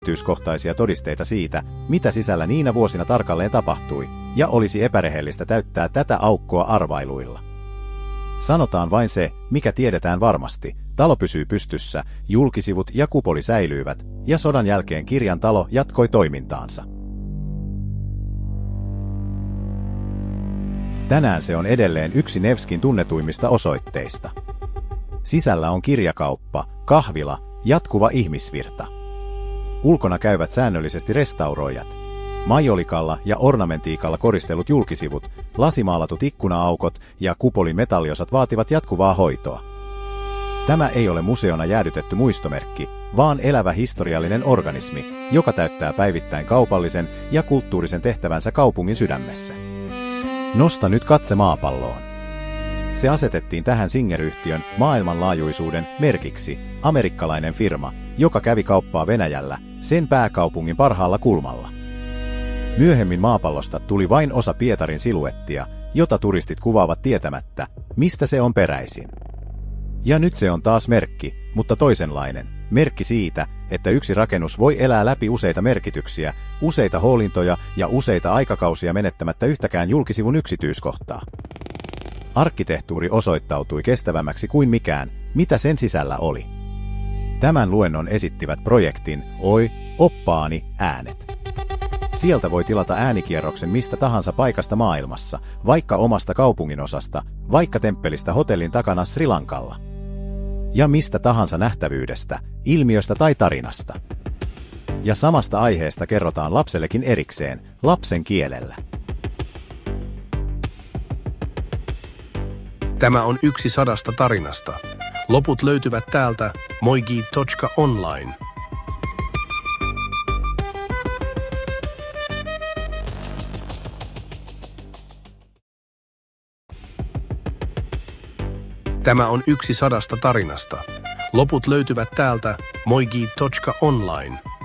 yksityiskohtaisia todisteita siitä, mitä sisällä niinä vuosina tarkalleen tapahtui, ja olisi epärehellistä täyttää tätä aukkoa arvailuilla. Sanotaan vain se, mikä tiedetään varmasti. Talo pysyy pystyssä, julkisivut ja kupoli säilyivät, ja sodan jälkeen kirjan talo jatkoi toimintaansa. Tänään se on edelleen yksi Nevskin tunnetuimmista osoitteista. Sisällä on kirjakauppa, kahvila, jatkuva ihmisvirta. Ulkona käyvät säännöllisesti restauroijat. Majolikalla ja ornamentiikalla koristellut julkisivut, lasimaalatut ikkuna-aukot ja kupolin metalliosat vaativat jatkuvaa hoitoa. Tämä ei ole museona jäädytetty muistomerkki, vaan elävä historiallinen organismi, joka täyttää päivittäin kaupallisen ja kulttuurisen tehtävänsä kaupungin sydämessä. Nosta nyt katse maapalloon. Se asetettiin tähän Singer-yhtiön maailmanlaajuisuuden merkiksi, amerikkalainen firma, joka kävi kauppaa Venäjällä, sen pääkaupungin parhaalla kulmalla. Myöhemmin maapallosta tuli vain osa Pietarin siluettia, jota turistit kuvaavat tietämättä, mistä se on peräisin. Ja nyt se on taas merkki, mutta toisenlainen. Merkki siitä, että yksi rakennus voi elää läpi useita merkityksiä, useita hoolintoja ja useita aikakausia menettämättä yhtäkään julkisivun yksityiskohtaa. Arkkitehtuuri osoittautui kestävämmäksi kuin mikään, mitä sen sisällä oli. Tämän luennon esittivät projektin Oi, oppaani, äänet. Sieltä voi tilata äänikierroksen mistä tahansa paikasta maailmassa, vaikka omasta kaupunginosasta, vaikka temppelistä hotellin takana Sri Lankalla. Ja mistä tahansa nähtävyydestä, ilmiöstä tai tarinasta. Ja samasta aiheesta kerrotaan lapsellekin erikseen, lapsen kielellä. Tämä on yksi 100 tarinasta. Loput löytyvät täältä moigi.online. Tämä on yksi 100 tarinasta. Loput löytyvät täältä moigi.online.